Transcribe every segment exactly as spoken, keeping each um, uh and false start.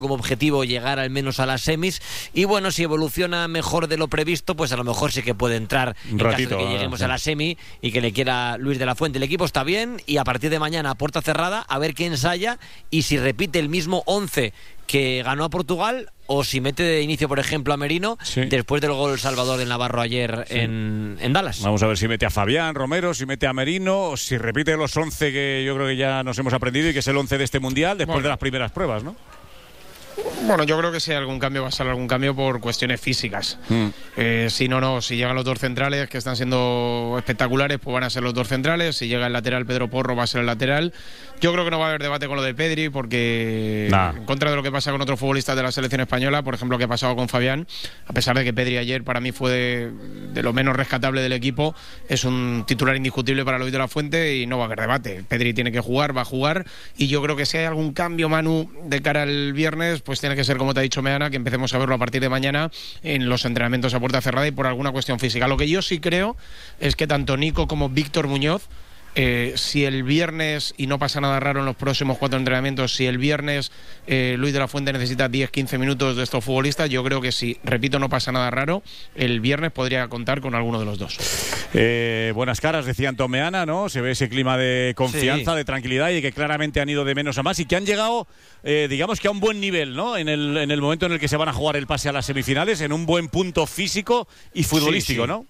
como objetivo llegar al menos a las semis, y bueno, si evoluciona mejor de lo previsto, pues a lo mejor sí que puede entrar en ratito, caso de que lleguemos sí. a la semi y que le quiera Luis de la Fuente. El equipo está bien y a partir de mañana a puerta cerrada a ver qué ensaya y si repite el mismo once que ganó a Portugal o si mete de inicio, por ejemplo, a Merino, sí, después del gol salvador del Navarro ayer, sí, en, en Dallas. Vamos a ver si mete a Fabián Romero, si mete a Merino, o si repite los once que yo creo que ya nos hemos aprendido y que es el once de este Mundial después bueno. de las primeras pruebas, ¿no? Bueno, yo creo que si hay algún cambio va a ser algún cambio por cuestiones físicas. Mm. Eh, si no, no, si llegan los dos centrales que están siendo espectaculares, pues van a ser los dos centrales. Si llega el lateral Pedro Porro, va a ser el lateral. Yo creo que no va a haber debate con lo de Pedri, porque nah. en contra de lo que pasa con otros futbolistas de la selección española, por ejemplo, lo que ha pasado con Fabián, a pesar de que Pedri ayer para mí fue de, de lo menos rescatable del equipo, es un titular indiscutible para Luis de la Fuente y no va a haber debate. Pedri tiene que jugar, va a jugar, y yo creo que si hay algún cambio, Manu, de cara al viernes, pues tiene que ser, como te ha dicho Meana, que empecemos a verlo a partir de mañana en los entrenamientos a puerta cerrada y por alguna cuestión física. Lo que yo sí creo es que tanto Nico como Víctor Muñoz, Eh, si el viernes, y no pasa nada raro en los próximos cuatro entrenamientos, si el viernes eh, Luis de la Fuente necesita diez a quince minutos de estos futbolistas, yo creo que si, repito, no pasa nada raro, el viernes podría contar con alguno de los dos. Eh, buenas caras, decían Tomeana, ¿no? Se ve ese clima de confianza, sí, de tranquilidad, y que claramente han ido de menos a más y que han llegado, eh, digamos que a un buen nivel, ¿no? En el, en el momento en el que se van a jugar el pase a las semifinales, en un buen punto físico y futbolístico, sí, sí. ¿no?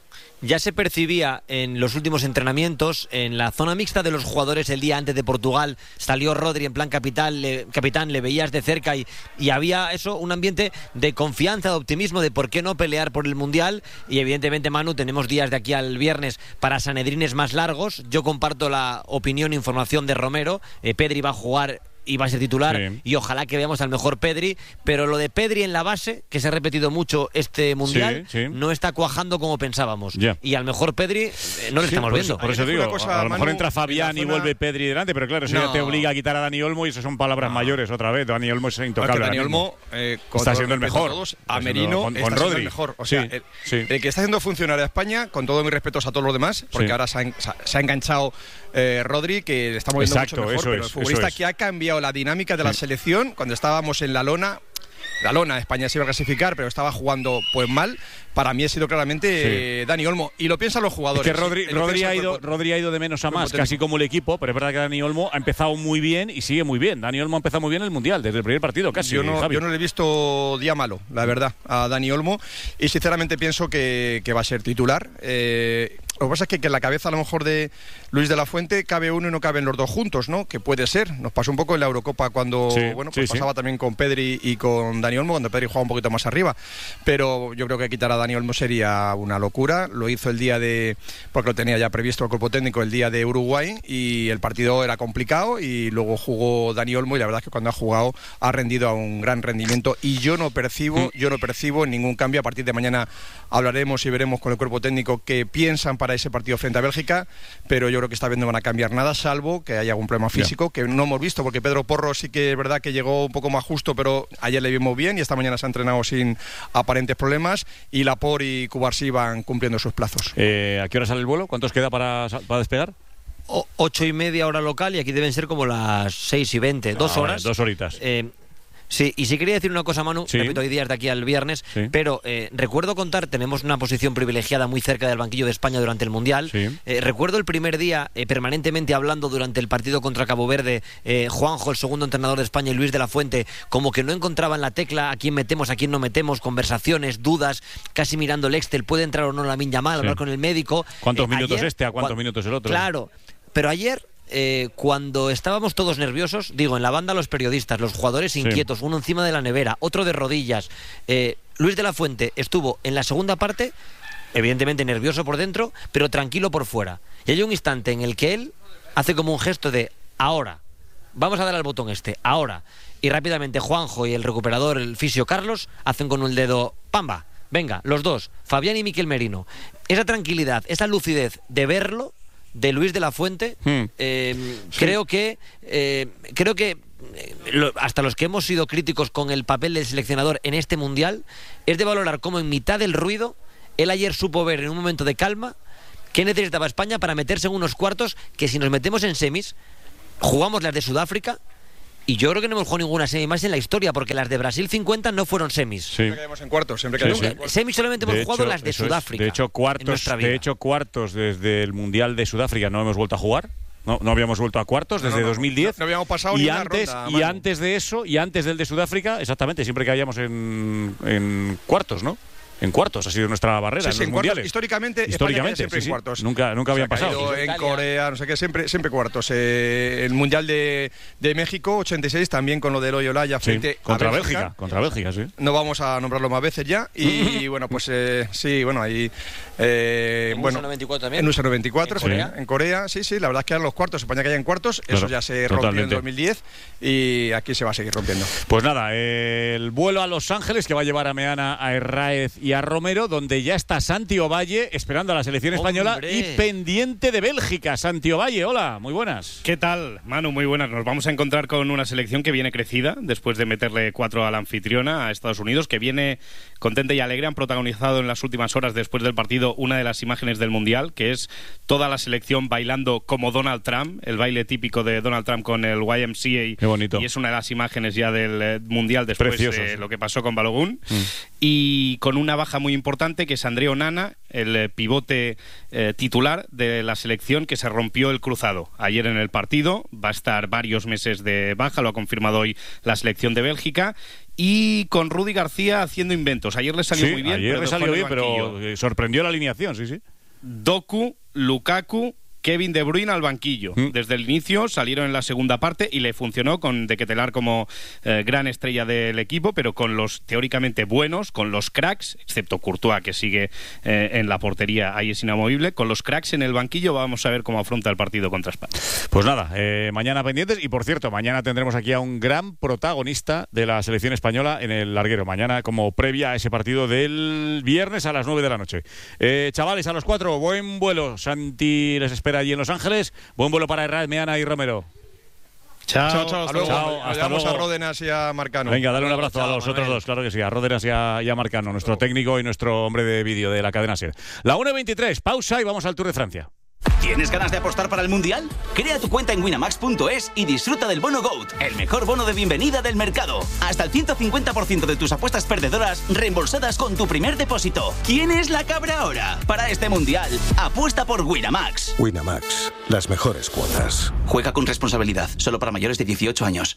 Ya se percibía en los últimos entrenamientos, en la zona mixta de los jugadores el día antes de Portugal, salió Rodri en plan capital, le, capitán, le veías de cerca y, y había eso, un ambiente de confianza, de optimismo, de por qué no pelear por el Mundial. Y evidentemente, Manu, tenemos días de aquí al viernes para sanedrines más largos. Yo comparto la opinión e información de Romero, eh, Pedri va a jugar y va a ser titular, sí, y ojalá que veamos al mejor Pedri, pero lo de Pedri en la base, que se ha repetido mucho este Mundial, sí, sí, no está cuajando como pensábamos, yeah. y al mejor Pedri eh, no le sí, estamos por viendo. Eso, por eso digo, cosa, a lo mejor Manu, entra Fabián y vuelve Pedri delante, pero claro, eso no. ya te obliga a quitar a Dani Olmo y eso son palabras no. mayores otra vez. Dani Olmo es intocable. Dani Olmo eh, está siendo el mejor. Todos, a Merino con, está con siendo Rodri. el mejor. O sea, sí, el, sí. el que está haciendo funcionar a España, con todos mis respetos a todos los demás, porque sí. ahora se ha, se ha enganchado eh, Rodri, que le está moviendo Exacto, mucho mejor, eso pero es, el futbolista es. que ha cambiado la dinámica de la selección, cuando estábamos en la lona, la lona, España se iba a clasificar, pero estaba jugando pues mal. Para mí ha sido claramente sí. eh, Dani Olmo, y lo piensan los jugadores. Es que Rodri, Rodri, ha ido, Rodri ha ido de menos a más, casi como el equipo, pero es verdad que Dani Olmo ha empezado muy bien y sigue muy bien. Dani Olmo ha empezado muy bien el Mundial, desde el primer partido casi. Yo no, Javi. yo no le he visto día malo, la verdad, a Dani Olmo, y sinceramente pienso que, que va a ser titular. Eh, Lo que pasa es que, que en la cabeza a lo mejor de Luis de la Fuente cabe uno y no caben los dos juntos, ¿no? Que puede ser. Nos pasó un poco en la Eurocopa cuando sí, bueno, pues sí, pasaba sí. también con Pedri y con Dani Olmo, cuando Pedri jugaba un poquito más arriba. Pero yo creo que quitar a Dani Olmo sería una locura. Lo hizo el día de, porque lo tenía ya previsto el cuerpo técnico, el día de Uruguay, y el partido era complicado y luego jugó Dani Olmo y la verdad es que cuando ha jugado ha rendido a un gran rendimiento y yo no percibo, yo no percibo ningún cambio. A partir de mañana hablaremos y veremos con el cuerpo técnico qué piensan para ese partido frente a Bélgica, pero yo creo que esta vez no van a cambiar nada, salvo que haya algún problema físico, yeah. que no hemos visto, porque Pedro Porro sí que es verdad que llegó un poco más justo, pero ayer le vimos bien y esta mañana se ha entrenado sin aparentes problemas, y Laporte y Cubarsí van cumpliendo sus plazos. Eh, ¿A qué hora sale el vuelo? ¿Cuántos queda para, para despegar? O, ocho y media hora local, y aquí deben ser como las seis y veinte, dos ah, horas. Vale, dos horitas. Eh, Sí, y sí quería decir una cosa, Manu, sí. repito, hay días de aquí al viernes, sí. pero eh, recuerdo contar, tenemos una posición privilegiada muy cerca del banquillo de España durante el Mundial, sí. eh, recuerdo el primer día, eh, permanentemente hablando durante el partido contra Cabo Verde, eh, Juanjo, el segundo entrenador de España, y Luis de la Fuente, como que no encontraban la tecla, a quién metemos, a quién no metemos, conversaciones, dudas, casi mirando el Excel, puede entrar o no Lamine Yamal, sí. hablar con el médico. ¿Cuántos eh, minutos ayer, este, a cuántos minutos el otro? Claro, pero ayer... Eh, cuando estábamos todos nerviosos, digo, en la banda los periodistas, los jugadores inquietos, sí. uno encima de la nevera, otro de rodillas, eh, Luis de la Fuente estuvo en la segunda parte, evidentemente nervioso por dentro, pero tranquilo por fuera. Y hay un instante en el que él hace como un gesto de ahora, vamos a dar al botón este, ahora. Y rápidamente Juanjo y el recuperador, el fisio Carlos, hacen con el dedo, pamba, venga, los dos, Fabián y Miquel Merino. Esa tranquilidad, esa lucidez de verlo, de Luis de la Fuente, hmm. eh, sí. creo que eh, creo que eh, lo, hasta los que hemos sido críticos con el papel del seleccionador en este Mundial, es de valorar cómo en mitad del ruido él ayer supo ver en un momento de calma qué necesitaba España para meterse en unos cuartos que, si nos metemos en semis, jugamos las de Sudáfrica Y yo creo que no hemos jugado ninguna semi más en la historia, porque las de Brasil cincuenta no fueron semis. Sí. Siempre caemos en cuartos, siempre caemos sí, en sí. cuartos. Semis solamente hemos De jugado hecho, las de eso es. Sudáfrica. De hecho, cuartos, de hecho, cuartos desde el Mundial de Sudáfrica no hemos vuelto a jugar. No, no habíamos vuelto a cuartos desde no, no, dos mil diez. No, no habíamos pasado y ni una antes ronda, y Manu. antes de eso y antes del de Sudáfrica, exactamente, siempre caíamos en, en cuartos, ¿no? En cuartos ha sido nuestra barrera Sí, en sí, los en cuartos. mundiales. Históricamente, Históricamente, siempre sí, en sí. cuartos. Nunca, nunca habían Se ha pasado. caído en Corea, no sé qué, siempre, siempre cuartos. Eh, el Mundial de, de México, ochenta y seis, también con lo de Eloy Olaya Sí, frente contra a Bélgica. Bélgica. Contra Bélgica, sí. No vamos a nombrarlo más veces ya. Y bueno, pues eh, sí, bueno, ahí. Eh, En bueno, U S noventa y cuatro también. En U S noventa y cuatro, ¿En Corea? en Corea, sí, sí, la verdad es que eran los cuartos. España caía en cuartos, Claro, eso ya se rompió en totalmente. dos mil diez y aquí se va a seguir rompiendo. Pues nada, eh, el vuelo a Los Ángeles que va a llevar a Meana, a Herráez y a Romero, donde ya está Santi Ovalle esperando a la selección española ¡Hombre! y pendiente de Bélgica. Santi Ovalle, hola, muy buenas. ¿Qué tal, Manu? Muy buenas. Nos vamos a encontrar con una selección que viene crecida después de meterle cuatro a la anfitriona, a Estados Unidos, que viene contenta y alegre. Han protagonizado en las últimas horas después del partido una de las imágenes del Mundial, que es toda la selección bailando como Donald Trump, el baile típico de Donald Trump con el Y M C A. Qué bonito. Y es una de las imágenes ya del eh, Mundial después Precioso, de sí. lo que pasó con Balogun. Mm. Y con una baja muy importante, que es André Onana, el eh, pivote eh, titular de la selección, que se rompió el cruzado ayer en el partido. Va a estar varios meses de baja, lo ha confirmado hoy la selección de Bélgica. Y con Rudy García haciendo inventos. Ayer le salió Sí, muy bien. ayer pero le dejó salió en el bien, pero banquillo. eh, sorprendió la alineación, sí, sí. Doku, Lukaku, Kevin De Bruyne al banquillo. Mm. Desde el inicio salieron en la segunda parte y le funcionó con De Ketelaere como eh, gran estrella del equipo, pero con los teóricamente buenos, con los cracks, excepto Courtois, que sigue eh, en la portería, ahí es inamovible, con los cracks en el banquillo. Vamos a ver cómo afronta el partido contra España. Pues nada, eh, mañana pendientes. Y por cierto, mañana tendremos aquí a un gran protagonista de la selección española en el larguero. Mañana como previa a ese partido del viernes a las nueve de la noche. Eh, chavales, a los cuatro, buen vuelo. Santi les espera allí en Los Ángeles. Buen vuelo para Herráez, Meana y Romero. Chao, Chao, chao, hasta luego. Chao, hasta Vamos luego. a Ródenas y a Marcano. Venga, dale un abrazo Chao, a los otros Manuel. dos, claro que sí, a Ródenas y a, y a Marcano, nuestro técnico y nuestro hombre de vídeo de la cadena SER. La una y veintitrés, pausa y vamos al Tour de Francia. ¿Tienes ganas de apostar para el Mundial? Crea tu cuenta en winamax punto es y disfruta del bono GOAT, el mejor bono de bienvenida del mercado. Hasta el ciento cincuenta por ciento de tus apuestas perdedoras reembolsadas con tu primer depósito. ¿Quién es la cabra ahora? Para este Mundial, apuesta por Winamax. Winamax, las mejores cuotas. Juega con responsabilidad, solo para mayores de dieciocho años.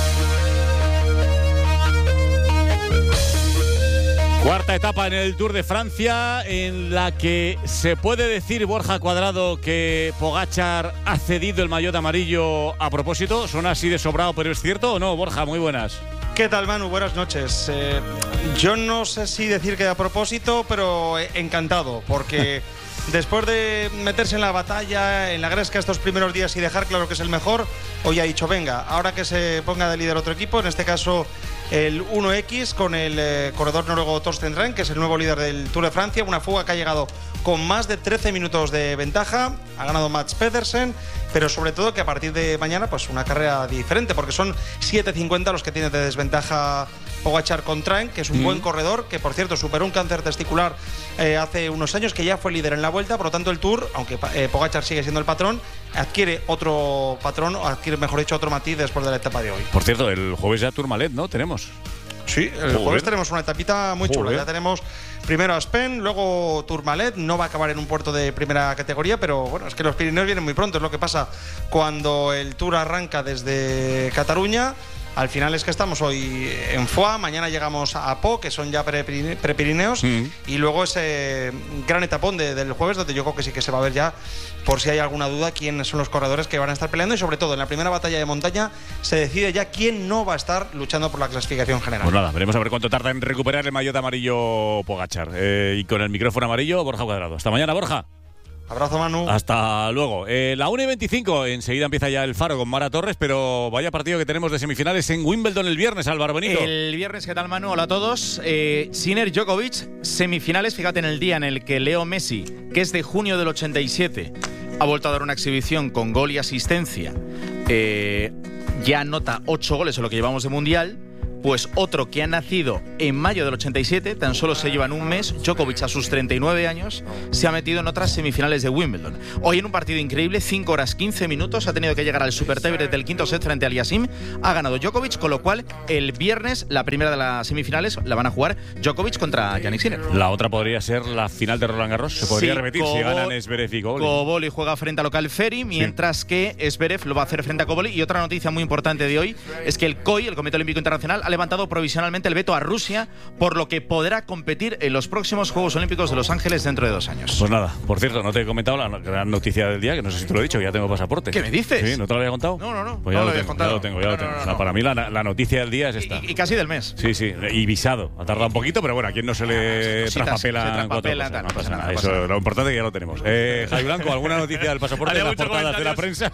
Cuarta etapa en el Tour de Francia, en la que se puede decir, Borja Cuadrado, que Pogačar ha cedido el maillot amarillo a propósito. ¿Suena así de sobrado, pero es cierto o no? Borja, muy buenas. ¿Qué tal, Manu? Buenas noches. Eh, yo no sé si decir que a propósito, pero eh, encantado, porque después de meterse en la batalla, en la gresca estos primeros días y dejar claro que es el mejor, hoy ha dicho, venga, ahora que se ponga de líder otro equipo, en este caso el uno equis con el eh, corredor noruego Torsten Renn, que es el nuevo líder del Tour de Francia, una fuga que ha llegado con más de trece minutos de ventaja, ha ganado Mats Pedersen, pero sobre todo que a partir de mañana pues una carrera diferente, porque son siete cincuenta los que tiene de desventaja Pogačar con Renn, que es un mm. buen corredor, que por cierto superó un cáncer testicular eh, hace unos años, que ya fue líder en la Vuelta, por lo tanto el Tour, aunque eh, Pogačar sigue siendo el patrón, adquiere otro patrón, o adquiere mejor dicho otro matiz después de la etapa de hoy. Por cierto, el jueves ya Tourmalet, ¿no? Tenemos. Sí, el Joder. jueves tenemos una etapita muy chula. Joder. Ya tenemos primero Aspen, luego Tourmalet. No va a acabar en un puerto de primera categoría, pero bueno, es que los Pirineos vienen muy pronto. Es lo que pasa cuando el Tour arranca desde Cataluña. Al final es que estamos hoy en Foix, mañana llegamos a Po, que son ya prepirineos, Mm. y luego ese gran etapón de, del jueves, donde yo creo que sí que se va a ver ya, por si hay alguna duda, quiénes son los corredores que van a estar peleando, y sobre todo en la primera batalla de montaña se decide ya quién no va a estar luchando por la clasificación general. Pues nada, veremos a ver cuánto tarda en recuperar el maillot amarillo Pogačar. Eh, y con el micrófono amarillo, Borja Cuadrado. Hasta mañana, Borja. Abrazo, Manu. Hasta luego. Eh, la una y veinticinco, enseguida empieza ya el Faro con Mara Torres, pero vaya partido que tenemos de semifinales en Wimbledon el viernes, Álvaro Benito. El viernes, ¿qué tal, Manu? Hola a todos. Eh, Sinner Djokovic, semifinales, fíjate en el día en el que Leo Messi, que es de junio del ochenta y siete, ha vuelto a dar una exhibición con gol y asistencia. Eh, ya anota ocho goles en lo que llevamos de Mundial, Pues otro que ha nacido en mayo del ochenta y siete, tan solo se llevan un mes, Djokovic a sus treinta y nueve años, se ha metido en otras semifinales de Wimbledon. Hoy en un partido increíble, cinco horas quince minutos, ha tenido que llegar al super tiebreak del quinto set frente al Yassim, ha ganado Djokovic, con lo cual el viernes la primera de las semifinales la van a jugar Djokovic contra Jannik Sinner. La otra podría ser la final de Roland Garros, se podría sí, repetir Kobol, si ganan Zverev y Kobol. Kobol juega frente a local Ferry, mientras sí. que Zverev lo va a hacer frente a Kobol. Y otra noticia muy importante de hoy es que el C O I, el Comité Olímpico Internacional, ha levantado provisionalmente el veto a Rusia, por lo que podrá competir en los próximos Juegos Olímpicos de Los Ángeles dentro de dos años. Pues nada, por cierto, no te he comentado la gran noticia del día, que no sé si te lo he dicho, que ya tengo pasaporte. ¿Qué me dices? Sí, ¿no te lo había contado? No, no, no. Pues ya no lo, lo, tengo, contado. ya lo tengo, ya no, lo tengo. No, no, o sea, no. para mí la, la noticia del día es esta. Y, y casi del mes. Sí, sí, y visado. Ha tardado un poquito, pero bueno, a quien no se le Cositas, traspapela, se en cuatro traspapela, cosas, tal, no no pasa pasa nada. nada, Eso, pasa nada. lo importante es que ya lo tenemos. Eh, Javi Blanco, ¿alguna noticia del pasaporte de las portadas de la prensa?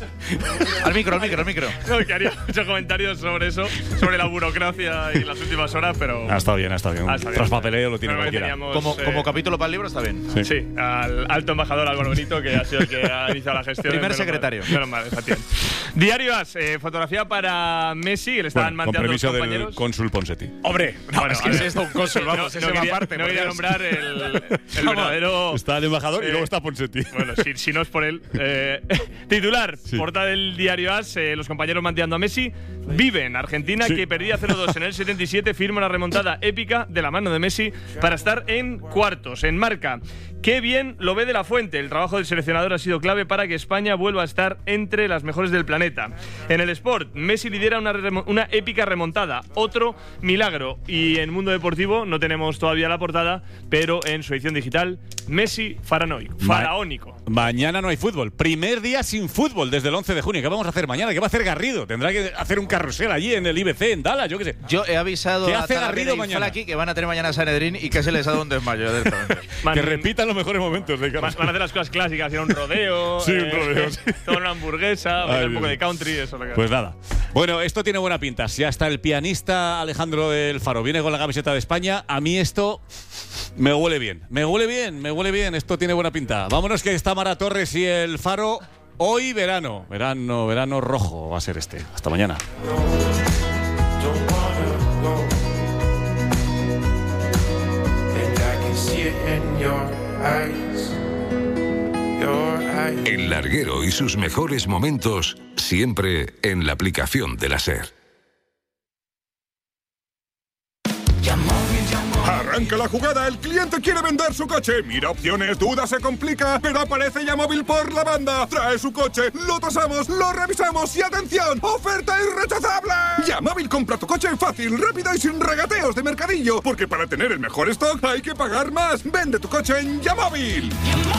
Al micro, al micro, al micro. No, que haría muchos comentarios sobre eso, sobre la burocracia y las últimas horas, pero... Ha estado bien, ha estado bien. Ha Un estado bien. traspapeleo lo tiene Pero cualquiera. teníamos, Como, eh, como capítulo para el libro está bien. Sí. Sí, al alto embajador Álvaro Benito, que ha sido el que ha iniciado la gestión. Primer Menos secretario. Mal, menos mal, efectivamente. Diario As, eh, fotografía para Messi, que le estaban Bueno, con manteando los permiso del compañeros. cónsul Ponsetti. Hombre, no, Bueno, es que a es ver, esto un cónsul, vamos, no- ese no va quería- aparte. No por quería Dios. nombrar el, el verdadero. Está el embajador y eh, luego está Ponsetti. Bueno, si, si no es por él. Eh, titular, Sí. portada del diario As, eh, los compañeros manteando a Messi. Viven, Argentina, Sí. que perdía cero dos en el setenta y siete, firma una remontada épica de la mano de Messi para estar en cuartos, en marca. Qué bien lo ve De la Fuente. El trabajo del seleccionador ha sido clave para que España vuelva a estar entre las mejores del planeta. En el Sport, Messi lidera una, remo- una épica remontada. Otro milagro. Y en Mundo Deportivo no tenemos todavía la portada, pero en su edición digital, Messi faranoico, Ma- faraónico. Mañana no hay fútbol. Primer día sin fútbol desde el once de junio. ¿Qué vamos a hacer mañana? ¿Qué va a hacer Garrido? Tendrá que hacer un carrusel allí en el I B C, en Dallas, yo qué sé. Yo he avisado ¿Qué a hace Talavera Garrido y mañana? Flaki que van a tener mañana Sanedrín y que se les ha dado un desmayo directamente. Man- Que repitan los mejores momentos de Van, Carlos. van a hacer las cosas clásicas, ir a un rodeo, Sí, un rodeo, sí. tomar una hamburguesa, Ay, bailar un Dios poco de mío. country, eso es lo que Pues nada. Bueno, esto tiene buena pinta. Si hasta el pianista Alejandro del Faro viene con la camiseta de España, a mí esto me huele bien. Me huele bien, me huele bien. Esto tiene buena pinta. Vámonos, que está Mara Torres y el Faro. Hoy verano. Verano, verano rojo va a ser este. Hasta mañana. El larguero y sus mejores momentos siempre en la aplicación de la SER. Arranca la jugada, el cliente quiere vender su coche. Mira opciones, duda, se complica, pero aparece Yamóvil por la banda. Trae su coche, lo tasamos, lo revisamos y ¡atención! ¡Oferta irrechazable! Yamóvil compra tu coche fácil, rápido y sin regateos de mercadillo. Porque para tener el mejor stock hay que pagar más. Vende tu coche en Yamóvil.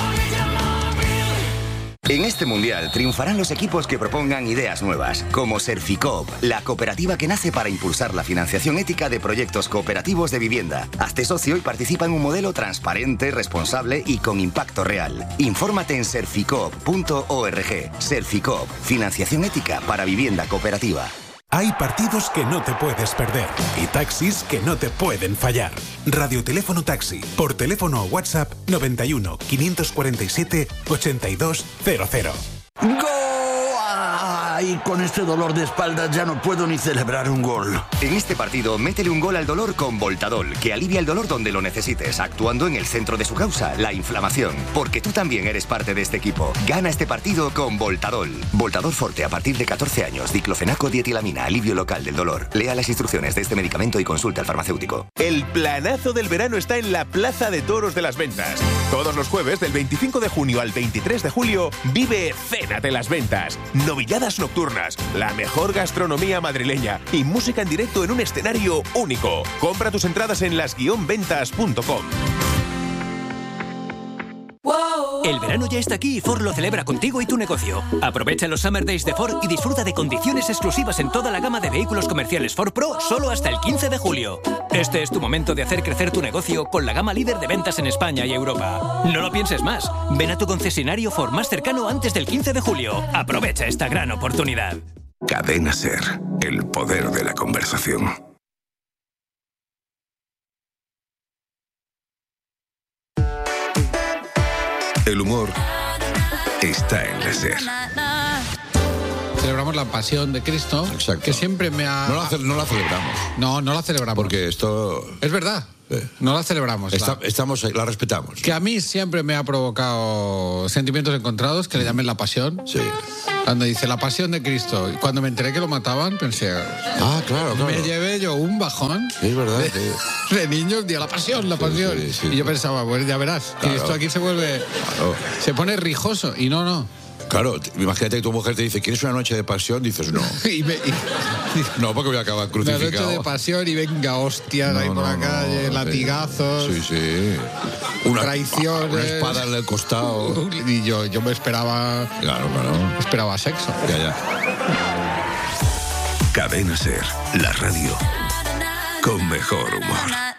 En este mundial triunfarán los equipos que propongan ideas nuevas, como Serficoop, la cooperativa que nace para impulsar la financiación ética de proyectos cooperativos de vivienda. Hazte socio y participa en un modelo transparente, responsable y con impacto real. Infórmate en serficoop punto org. Serficoop, financiación ética para vivienda cooperativa. Hay partidos que no te puedes perder y taxis que no te pueden fallar. Radioteléfono Taxi, por teléfono o WhatsApp noventa y uno, quinientos cuarenta y siete, ochenta y dos cero cero. ¡Gol! ¡Ay! Con este dolor de espalda ya no puedo ni celebrar un gol. En este partido, métele un gol al dolor con Voltadol, que alivia el dolor donde lo necesites, actuando en el centro de su causa, la inflamación. Porque tú también eres parte de este equipo. Gana este partido con Voltadol. Voltador Forte a partir de catorce años. Diclofenaco dietilamina, alivio local del dolor. Lea las instrucciones de este medicamento y consulta al farmacéutico. El planazo del verano está en la Plaza de Toros de las Ventas. Todos los jueves, del veinticinco de junio al veintitrés de julio, vive Cena de las Ventas. Novilladas nocturnas, la mejor gastronomía madrileña y música en directo en un escenario único. Compra tus entradas en las guion ventas punto com. El verano ya está aquí y Ford lo celebra contigo y tu negocio. Aprovecha los Summer Days de Ford y disfruta de condiciones exclusivas en toda la gama de vehículos comerciales Ford Pro solo hasta el quince de julio. Este es tu momento de hacer crecer tu negocio con la gama líder de ventas en España y Europa. No lo pienses más. Ven a tu concesionario Ford más cercano antes del quince de julio. Aprovecha esta gran oportunidad. Cadena SER, el poder de la conversación. El humor está en la SER. celebramos la Pasión de Cristo, Exacto. que siempre me ha... No la, ce- no la celebramos. No, no la celebramos. Porque esto... Es verdad, eh, no la celebramos. está- la- estamos, la respetamos. Que a mí siempre me ha provocado sentimientos encontrados, que le llamen la Pasión. Sí. Cuando dice la Pasión de Cristo, y cuando me enteré que lo mataban, pensé... Ah, claro, claro. Me llevé yo un bajón. Es verdad. De, sí. de niños, día la Pasión, la Pasión. sí, sí, y yo sí. pensaba, pues ya verás, que Claro. esto aquí se vuelve... Claro. Se pone rijoso, y no, no. Claro, t- imagínate que tu mujer te dice, ¿quieres una noche de pasión? Dices, no. Y me- y- No, porque voy a acabar Una crucificado. noche de pasión y venga, hostias, No, ahí por no, la no, calle, sí. latigazos, Sí, sí. Una, traiciones. Una espada en el costado. Y yo, yo me esperaba... Claro, claro. Esperaba sexo. Ya, ya. Cadena Ser, la radio con mejor humor.